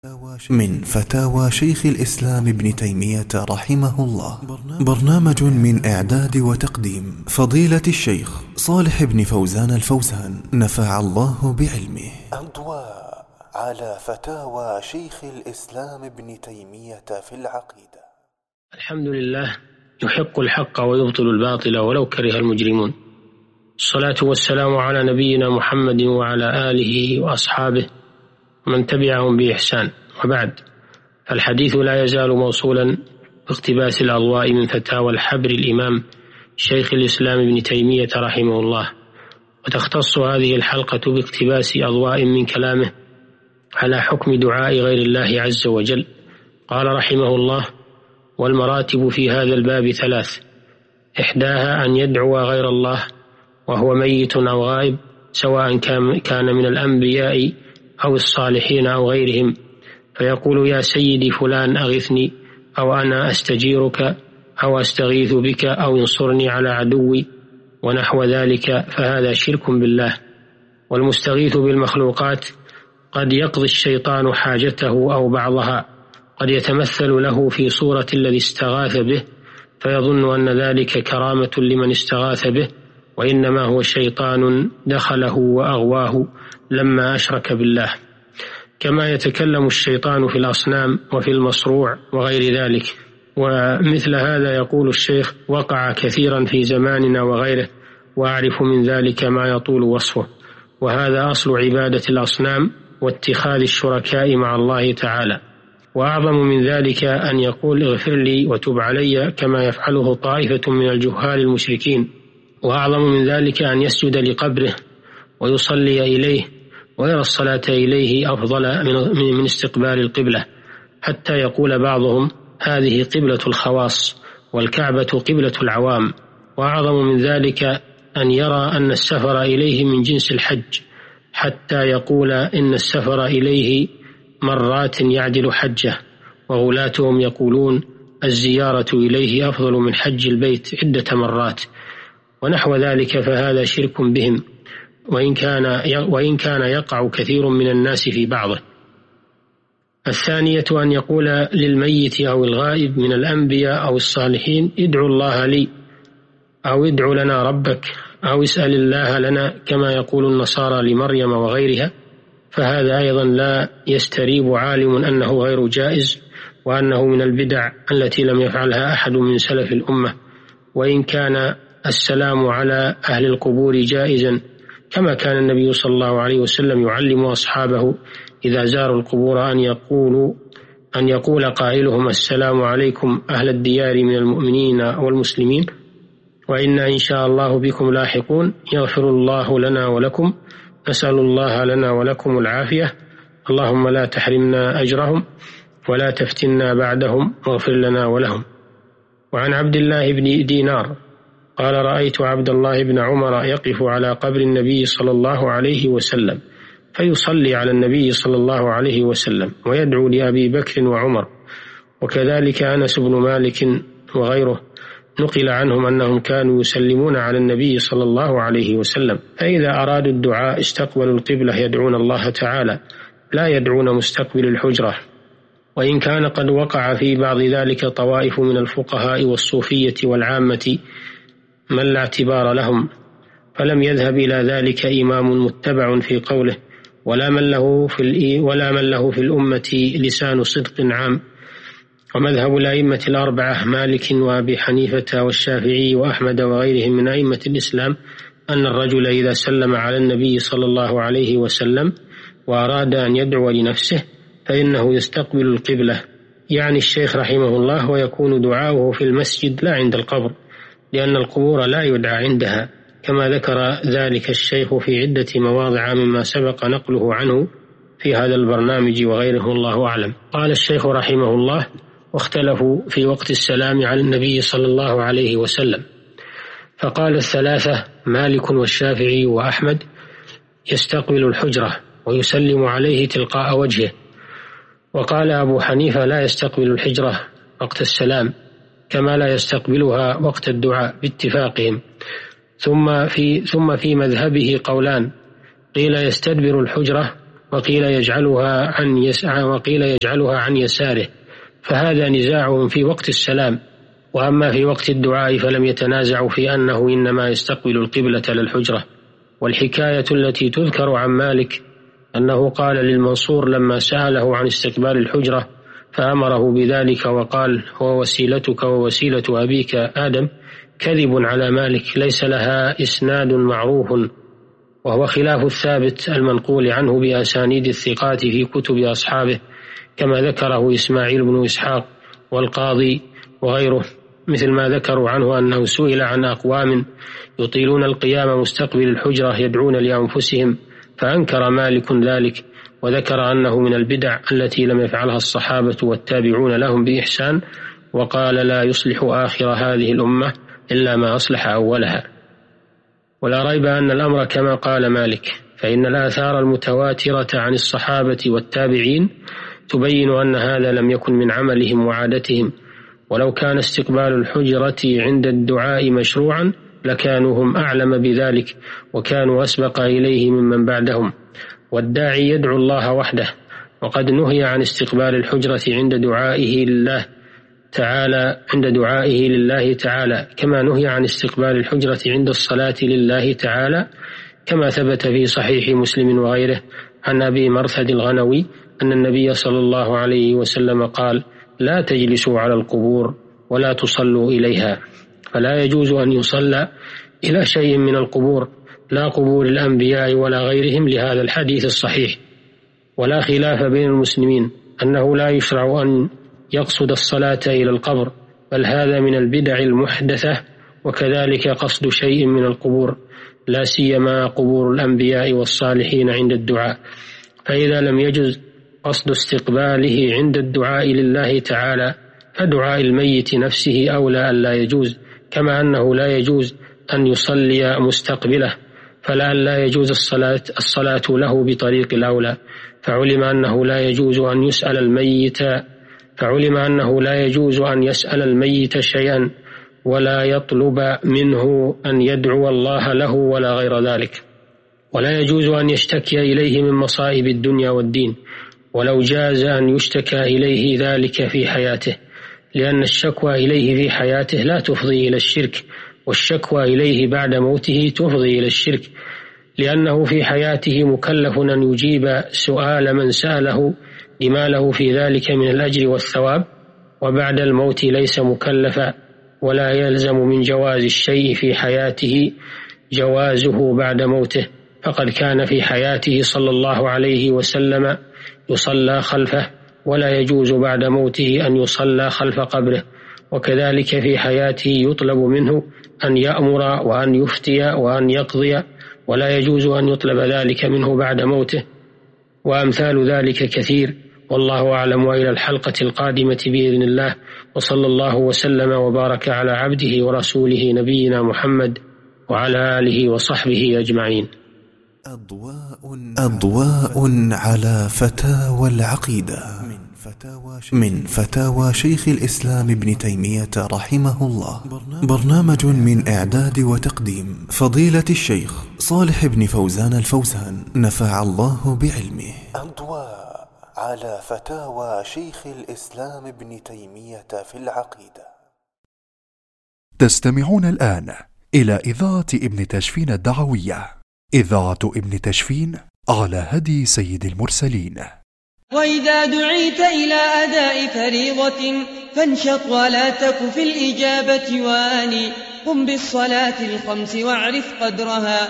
من فتاوى شيخ الإسلام ابن تيمية رحمه الله، برنامج من إعداد وتقديم فضيلة الشيخ صالح بن فوزان الفوزان نفع الله بعلمه. أضواء على فتاوى شيخ الإسلام ابن تيمية في العقيدة. الحمد لله يحق الحق ويبطل الباطل ولو كره المجرمون. الصلاة والسلام على نبينا محمد وعلى آله وأصحابه ومن تبعهم بإحسان، وبعد، فالحديث لا يزال موصولا باقتباس الأضواء من فتاوى الحبر الإمام شيخ الإسلام ابن تيمية رحمه الله، وتختص هذه الحلقة باقتباس أضواء من كلامه على حكم دعاء غير الله عز وجل. قال رحمه الله: والمراتب في هذا الباب ثلاث، إحداها أن يدعو غير الله وهو ميت أو غائب، سواء كان من الأنبياء أو الصالحين أو غيرهم، فيقول: يا سيدي فلان أغثني، أو أنا أستجيرك، أو أستغيث بك، أو انصرني على عدوي، ونحو ذلك، فهذا شرك بالله. والمستغيث بالمخلوقات قد يقضي الشيطان حاجته أو بعضها، قد يتمثل له في صورة الذي استغاث به، فيظن أن ذلك كرامة لمن استغاث به، وإنما هو شيطان دخله وأغواه لما أشرك بالله، كما يتكلم الشيطان في الأصنام وفي المصروع وغير ذلك. ومثل هذا يقول الشيخ وقع كثيرا في زماننا وغيره، وأعرف من ذلك ما يطول وصفه، وهذا أصل عبادة الأصنام واتخاذ الشركاء مع الله تعالى. وأعظم من ذلك أن يقول: اغفر لي وتب علي، كما يفعله طائفة من الجهال المشركين. وأعظم من ذلك أن يسجد لقبره ويصلي إليه ويرى الصلاة إليه أفضل من استقبال القبلة، حتى يقول بعضهم: هذه قبلة الخواص والكعبة قبلة العوام. وأعظم من ذلك أن يرى أن السفر إليه من جنس الحج، حتى يقول إن السفر إليه مرات يعدل حجه، وغلاتهم يقولون الزيارة إليه أفضل من حج البيت عدة مرات، ونحو ذلك، فهذا شرك بهم، وإن كان يقع كثير من الناس في بعضه. الثانية أن يقول للميت أو الغائب من الأنبياء أو الصالحين: ادعوا الله لي، أو ادعوا لنا ربك، أو اسأل الله لنا، كما يقول النصارى لمريم وغيرها، فهذا أيضا لا يستريب عالم أنه غير جائز، وأنه من البدع التي لم يفعلها أحد من سلف الأمة. وإن كان السلام على أهل القبور جائزا، كما كان النبي صلى الله عليه وسلم يعلم أصحابه إذا زاروا القبور أن يقول قائلهم: السلام عليكم أهل الديار من المؤمنين والمسلمين، وإنا إن شاء الله بكم لاحقون، يغفر الله لنا ولكم، نسأل الله لنا ولكم العافية، اللهم لا تحرمنا أجرهم ولا تفتنا بعدهم، واغفر لنا ولهم. وعن عبد الله بن دينار قال: رأيت عبد الله بن عمر يقف على قبر النبي صلى الله عليه وسلم، فيصلي على النبي صلى الله عليه وسلم، ويدعو لأبي بكر وعمر، وكذلك أنس بن مالك وغيره، نقل عنهم أنهم كانوا يسلمون على النبي صلى الله عليه وسلم، فإذا أرادوا الدعاء استقبلوا القبلة يدعون الله تعالى، لا يدعون مستقبل الحجرة. وإن كان قد وقع في بعض ذلك طوائف من الفقهاء والصوفية والعامة من لا اعتبار لهم، فلم يذهب إلى ذلك إمام متبع في قوله، ولا من له في الأمة لسان صدق عام. ومذهب الأئمة الأربعة مالك وأبي حنيفة والشافعي وأحمد وغيرهم من أئمة الإسلام أن الرجل إذا سلم على النبي صلى الله عليه وسلم وأراد أن يدعو لنفسه فإنه يستقبل القبلة، يعني الشيخ رحمه الله، ويكون دعاؤه في المسجد لا عند القبر، لأن القبور لا يدعى عندها، كما ذكر ذلك الشيخ في عدة مواضع مما سبق نقله عنه في هذا البرنامج وغيره، الله أعلم. قال الشيخ رحمه الله: واختلفوا في وقت السلام على النبي صلى الله عليه وسلم، فقال الثلاثة مالك والشافعي وأحمد: يستقبل الحجرة ويسلم عليه تلقاء وجهه. وقال أبو حنيفة: لا يستقبل الحجرة وقت السلام، كما لا يستقبلها وقت الدعاء، باتفاقهم. ثم في مذهبه قولان: قيل يستدبر الحجرة وقيل يجعلها عن يساره، فهذا نزاعهم في وقت السلام. وأما في وقت الدعاء فلم يتنازعوا في أنه إنما يستقبل القبلة للحجرة. والحكاية التي تذكر عن مالك أنه قال للمنصور لما سأله عن استقبال الحجرة فأمره بذلك وقال: هو وسيلتك ووسيلة أبيك آدم، كذب على مالك، ليس لها إسناد معروف، وهو خلاف الثابت المنقول عنه بأسانيد الثقات في كتب أصحابه، كما ذكره إسماعيل بن إسحاق والقاضي وغيره، مثل ما ذكروا عنه أنه سئل عن أقوام يطيلون القيام مستقبل الحجرة يدعون لأنفسهم، فأنكر مالك ذلك، وذكر أنه من البدع التي لم يفعلها الصحابة والتابعون لهم بإحسان، وقال: لا يصلح آخر هذه الأمة إلا ما أصلح أولها. ولا ريب أن الأمر كما قال مالك، فإن الآثار المتواترة عن الصحابة والتابعين تبين أن هذا لم يكن من عملهم وعادتهم، ولو كان استقبال الحجرة عند الدعاء مشروعا لكانوا هم أعلم بذلك وكانوا أسبق إليه ممن بعدهم. والداعي يدعو الله وحده، وقد نهي عن استقبال الحجرة عند دعائه لله تعالى كما نهي عن استقبال الحجرة عند الصلاة لله تعالى، كما ثبت في صحيح مسلم وغيره عن أبي مرثد الغنوي أن النبي صلى الله عليه وسلم قال: لا تجلسوا على القبور ولا تصلوا إليها. فلا يجوز أن يصلى إلى شيء من القبور، لا قبور الأنبياء ولا غيرهم، لهذا الحديث الصحيح. ولا خلاف بين المسلمين أنه لا يشرع أن يقصد الصلاة إلى القبر، بل هذا من البدع المحدثة، وكذلك قصد شيء من القبور، لا سيما قبور الأنبياء والصالحين عند الدعاء. فإذا لم يجز قصد استقباله عند الدعاء لله تعالى فدعاء الميت نفسه أولى أن لا يجوز، كما أنه لا يجوز أن يصلي مستقبله، فلا يجوز الصلاة له بطريق الأولى. فعلم أنه لا يجوز أن يسأل الميت شيئا ولا يطلب منه أن يدعو الله له ولا غير ذلك. ولا يجوز أن يشتكي إليه من مصائب الدنيا والدين، ولو جاز أن يشتكى إليه ذلك في حياته، لأن الشكوى إليه في حياته لا تفضي إلى الشرك، والشكوى إليه بعد موته تفضي إلى الشرك، لأنه في حياته مكلف أن يجيب سؤال من سأله لما له في ذلك من الأجر والثواب، وبعد الموت ليس مكلفا، ولا يلزم من جواز الشيء في حياته جوازه بعد موته، فقد كان في حياته صلى الله عليه وسلم يصلى خلفه، ولا يجوز بعد موته أن يصلى خلف قبره، وكذلك في حياته يطلب منه أن يأمر وأن يفتي وأن يقضي، ولا يجوز أن يطلب ذلك منه بعد موته، وأمثال ذلك كثير، والله أعلم. وإلى الحلقة القادمة بإذن الله، وصلى الله وسلم وبارك على عبده ورسوله نبينا محمد وعلى آله وصحبه أجمعين. أضواء على فتاوى العقيدة من فتاوى شيخ الإسلام ابن تيمية رحمه الله، برنامج من إعداد وتقديم فضيلة الشيخ صالح بن فوزان الفوزان، نفع الله بعلمه. أضواء على فتاوى شيخ الإسلام ابن تيمية في العقيدة. تستمعون الآن إلى إذاعة ابن تشفين الدعوية، إذاعة ابن تشفين على هدي سيد المرسلين. وإذا دعيت إلى أداء فريضة فانشط ولا تك في الإجابة واني، قم بالصلاة الخمس واعرف قدرها